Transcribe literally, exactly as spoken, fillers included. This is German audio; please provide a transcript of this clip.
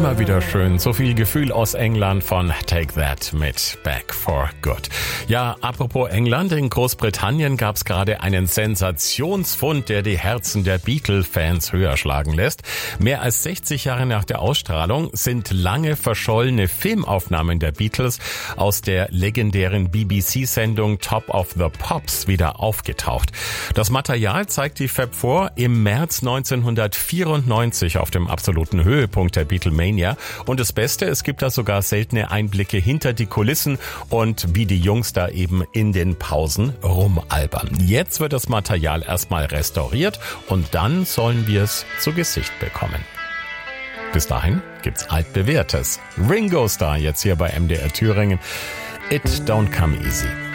Immer wieder schön. So viel Gefühl aus England von Take That mit Back for Good. Ja, apropos England, in Großbritannien gab es gerade einen Sensationsfund, der die Herzen der Beatle-Fans höher schlagen lässt. Mehr als sechzig Jahre nach der Ausstrahlung sind lange verschollene Filmaufnahmen der Beatles aus der legendären B B C-Sendung Top of the Pops wieder aufgetaucht. Das Material zeigt die Fab Four im März neunzehnhundertvierundneunzig auf dem absoluten Höhepunkt der Beatlemania. Und das Beste, es gibt da sogar seltene Einblicke hinter die Kulissen und wie die Jungs da eben in den Pausen rumalbern. Jetzt wird das Material erstmal restauriert und dann sollen wir es zu Gesicht bekommen. Bis dahin gibt's altbewährtes. Ringo Starr jetzt hier bei M D R Thüringen. It don't come easy.